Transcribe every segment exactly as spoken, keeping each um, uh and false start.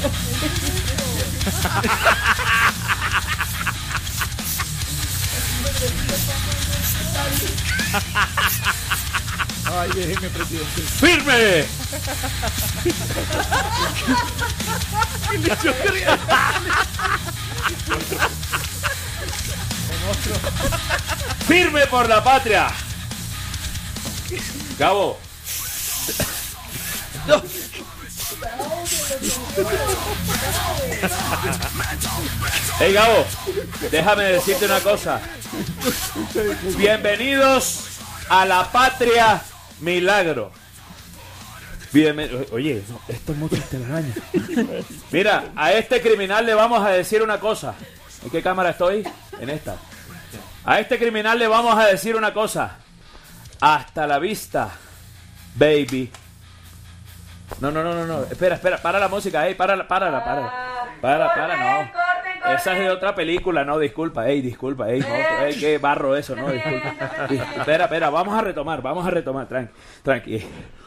Ay, déjeme, presidente. ¡Firme! ¡Firme por la patria! Gabo. No. Hey, Gabo, déjame decirte una cosa. Bienvenidos a la patria milagro. Bienven... Oye, esto es mucho telaraña. Mira, a este criminal le vamos a decir una cosa. ¿En qué cámara estoy? En esta. A este criminal le vamos a decir una cosa. Hasta la vista, baby. No, no, no, no, no. Espera, espera, para la música, ey, para, para, para, para, para, para, no. Esa es de otra película, no, disculpa, ey, disculpa, ey, no, ey, qué barro eso, no, disculpa. Espera, espera, vamos a retomar, vamos a retomar, tranqui, tranqui.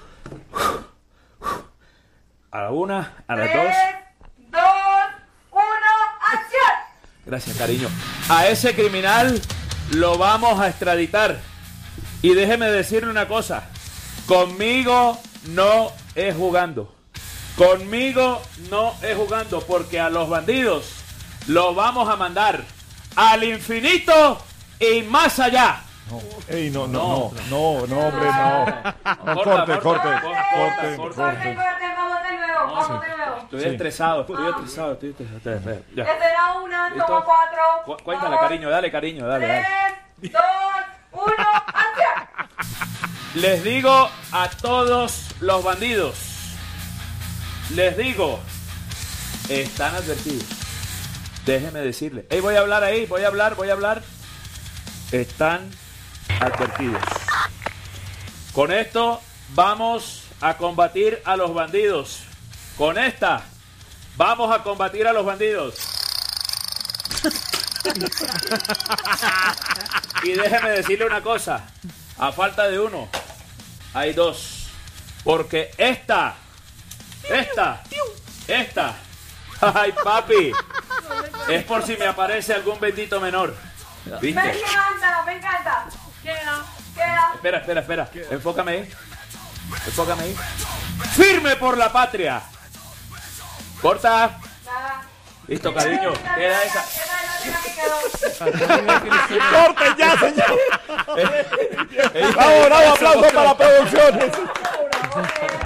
A la una, a las dos. dos, uno, acción. Gracias, cariño. A ese criminal lo vamos a extraditar. Y déjeme decirle una cosa. Conmigo no es jugando. Conmigo no es jugando, porque a los bandidos los vamos a mandar al infinito y más allá. No, ey, no, no, no, no, no, hombre, no. No, corte, corte, corte, corte. Corte, vamos de nuevo, vamos de nuevo. Estoy estresado, estoy estresado, estoy estresado. Ya. Desde la una, ¿Listo? toma cuatro. Cu- Cuéntale, cariño, dale, cariño, dale, dale. tres, dos, uno, acción. Les digo a todos los bandidos, les digo, están advertidos. Déjenme decirles. Ey, voy a hablar ahí, voy a hablar, voy a hablar. Están advertidos. Con esto vamos a combatir a los bandidos. Con esta vamos a combatir a los bandidos. Y déjeme decirle una cosa. A falta de uno, hay dos. Porque esta, esta, esta, ay papi, es por si me aparece algún bendito menor. ¿Viste? Me encanta, me encanta. Queda, queda. Espera, espera, espera. Enfócame ahí. Enfócame ahí. ¡Firme por la patria! Corta. Nada. Listo, cariño. Queda esa. ¡Corte ya, señor! Ey, ¡Bravo, bravo! ¡Aplauso para la producción! Bravo, bravo.